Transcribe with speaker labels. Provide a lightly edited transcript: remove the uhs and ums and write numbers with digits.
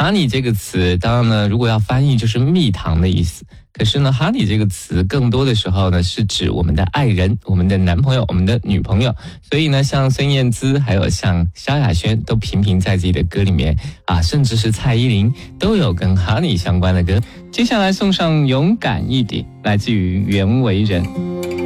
Speaker 1: honey 这个词，当然呢，如果要翻译就是蜜糖的意思。可是呢 honey 这个词更多的时候呢是指我们的爱人、我们的男朋友、我们的女朋友。所以呢，像孙燕姿还有像萧亚轩都频频在自己的歌里面甚至是蔡依林都有跟 honey 相关的歌。接下来送上勇敢一点，来自于袁惟仁。